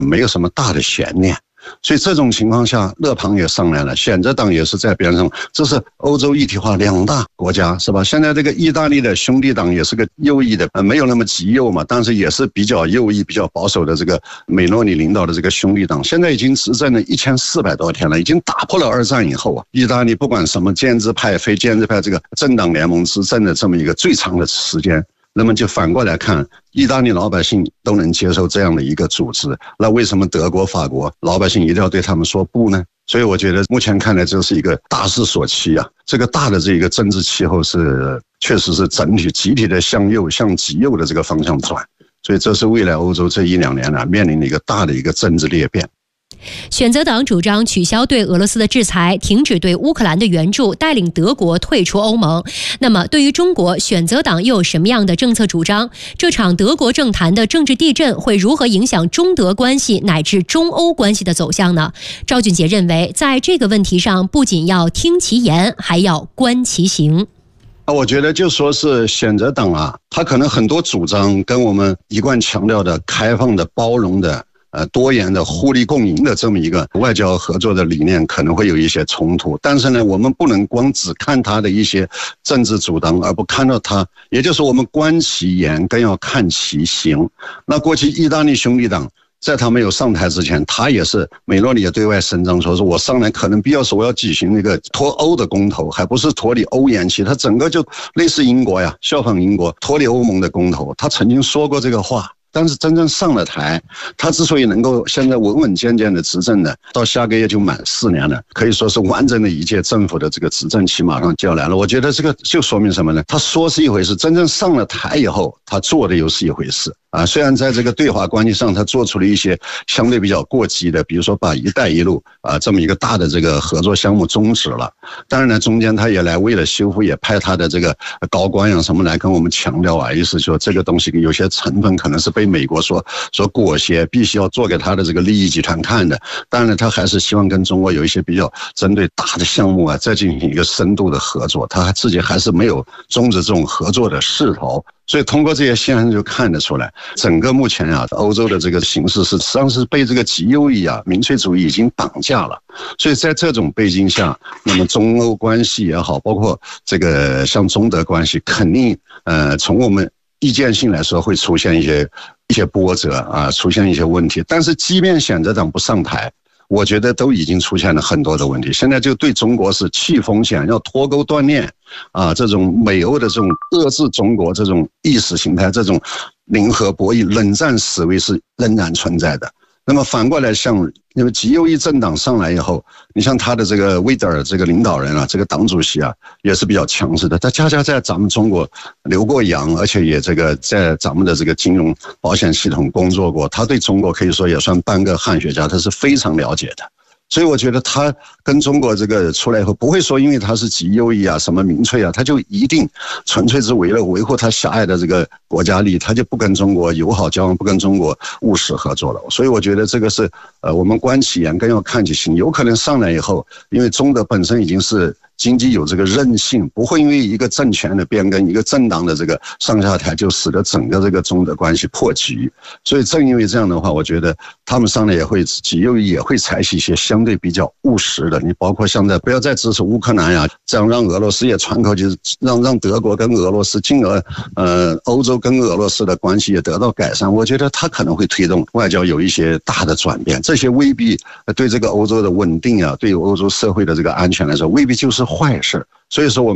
没有什么大的悬念。所以这种情况下，勒庞也上来了，选择党也是在边上，这是欧洲一体化两大国家，是吧？现在这个意大利的兄弟党也是个右翼的，没有那么极右嘛，但是也是比较右翼、比较保守的这个梅洛尼领导的这个兄弟党，现在已经执政了1400多天了，已经打破了二战以后啊，意大利不管什么建制派、非建制派，这个政党联盟执政的这么一个最长的时间。那么就反过来看，意大利老百姓都能接受这样的一个组织，那为什么德国、法国老百姓一定要对他们说不呢？所以我觉得目前看来这是一个大势所趋啊，这个大的这个政治气候是确实是整体集体的向右、向极右的这个方向转，所以这是未来欧洲这1-2年呢面临的一个大的一个政治裂变。 选择党主张取消对俄罗斯的制裁，停止对乌克兰的援助，带领德国退出欧盟。那么对于中国，选择党又有什么样的政策主张？这场德国政坛的政治地震会如何影响中德关系乃至中欧关系的走向呢？赵俊杰认为，在这个问题上，不仅要听其言，还要观其行。 我觉得就说是选择党啊，他可能很多主张跟我们一贯强调的开放的、包容的多元的互利共赢的这么一个外交合作的理念可能会有一些冲突，但是呢，我们不能光只看他的一些政治主张，而不看到他，也就是我们观其言，更要看其行。那过去意大利兄弟党在他没有上台之前，他也是梅洛尼也对外声张说，是我上来可能必要时我要举行那个脱欧的公投，还不是脱离欧元区，他整个就类似英国呀，效仿英国脱离欧盟的公投，他曾经说过这个话。但是真正上了台，他之所以能够现在稳稳健健的执政呢，到下个月就满4年了，可以说是完整的一届政府的这个执政期马上就要来了。我觉得这个就说明什么呢？他说是一回事，真正上了台以后，他做的又是一回事啊。虽然在这个对华关系上，他做出了一些相对比较过激的，比如说把“一带一路”这么一个大的这个合作项目终止了。当然呢，中间他也来为了修复，也派他的这个高官呀什么来跟我们强调啊，意思说这个东西有些成分可能是被美国所裹挟，必须要做给他的这个利益集团看的。当然呢，他还是希望跟中国有一些比较针对大的项目啊，再进行一个深度的合作。他自己还是没有终止这种合作的势头。所以通过这些现象就看得出来，整个目前啊，欧洲的这个形势是实际上是被这个极右翼啊、民粹主义已经绑架了。所以在这种背景下，那么中欧关系也好，包括这个像中德关系，肯定从我们意见性来说会出现一些波折啊，出现一些问题。但是即便选择党不上台，我觉得都已经出现了很多的问题。现在就对中国是去风险，要脱钩断链啊，这种美欧的这种遏制中国这种意识形态，这种零和博弈、冷战思维是仍然存在的。那么反过来，像因为极右翼政党上来以后，你像他的这个魏德尔这个领导人啊，这个党主席啊，也是比较强势的。他恰恰在咱们中国留过洋，而且也这个在咱们的这个金融保险系统工作过，他对中国可以说也算半个汉学家，他是非常了解的。所以我觉得他跟中国这个出来以后，不会说因为他是极右翼啊、什么民粹啊，他就一定纯粹是为了维护他狭隘的这个国家利益，他就不跟中国友好交往，不跟中国务实合作了。所以我觉得这个是我们观其言，更要看其行。有可能上来以后，因为中德本身已经是经济有这个韧性，不会因为一个政权的变更、一个政党的这个上下台，就使得整个这个中德关系破局。所以正因为这样的话，我觉得他们上来也会极右翼也会采取一些相对比较务实的，你包括现在不要再支持乌克兰呀，这样让俄罗斯也喘口气，让德国跟俄罗斯，进而欧洲跟俄罗斯的关系也得到改善。我觉得他可能会推动外交有一些大的转变，这些未必对这个欧洲的稳定啊，对欧洲社会的这个安全来说，未必就是坏事。所以说我们